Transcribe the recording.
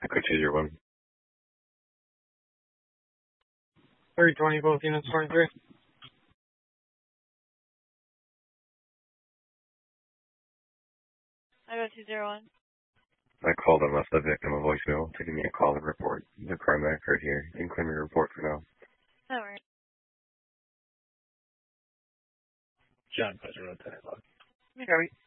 Echo 201. 320, both units 23. Echo 201. I called and left the victim a voicemail, taking me a call and report. The crime that occurred here. You can claim your report for now. No worries. John Pleasure Road 10 o'clock. Okay.